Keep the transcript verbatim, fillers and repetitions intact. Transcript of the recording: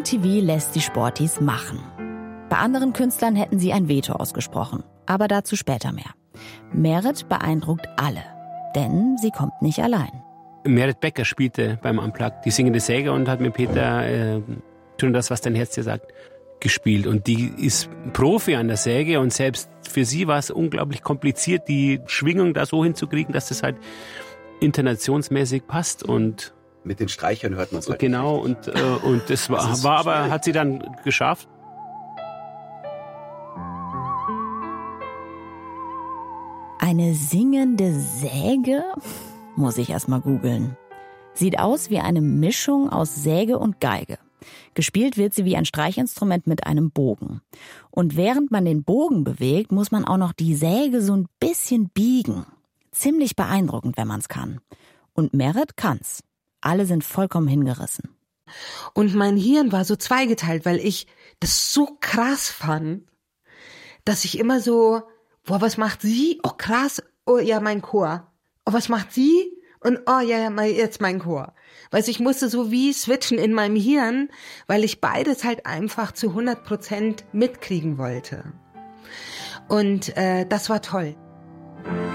T V lässt die Sporties machen. Bei anderen Künstlern hätten sie ein Veto ausgesprochen. Aber dazu später mehr. Merit beeindruckt alle, denn sie kommt nicht allein. Merit Becker spielte beim Unplugged die singende Säge und hat mit Peter äh, tun das, was dein Herz dir sagt, gespielt. Und die ist Profi an der Säge und selbst für sie war es unglaublich kompliziert, die Schwingung da so hinzukriegen, dass das halt intonationsmäßig passt. Und mit den Streichern hört man es halt. Genau, und, äh, und das war, das war aber, hat sie dann geschafft. Eine singende Säge? Muss ich erst mal googeln. Sieht aus wie eine Mischung aus Säge und Geige. Gespielt wird sie wie ein Streichinstrument mit einem Bogen. Und während man den Bogen bewegt, muss man auch noch die Säge so ein bisschen biegen. Ziemlich beeindruckend, wenn man's kann. Und Merit kann's. Alle sind vollkommen hingerissen. Und mein Hirn war so zweigeteilt, weil ich das so krass fand, dass ich immer so, boah, was macht sie? Oh, krass. Oh, ja, mein Chor. Oh, was macht sie? Und oh, ja, ja, jetzt mein Chor. Weißt du, ich musste so wie switchen in meinem Hirn, weil ich beides halt einfach zu hundert Prozent mitkriegen wollte. Und äh, das war toll.